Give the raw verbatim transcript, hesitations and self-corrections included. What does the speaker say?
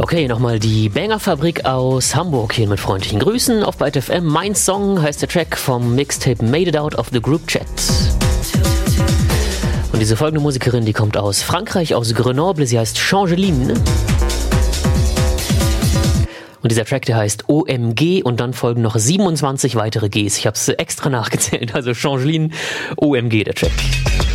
Okay, nochmal die Banger-Fabrik aus Hamburg hier mit freundlichen Grüßen auf Byte F M. Mein Song heißt der Track vom Mixtape Made It Out of the Group Chat. Und diese folgende Musikerin, die kommt aus Frankreich, aus Grenoble. Sie heißt Changeline. Und dieser Track, der heißt O M G und dann folgen noch siebenundzwanzig weitere Gs. Ich habe es extra nachgezählt, also Changeline, O M G, der Track.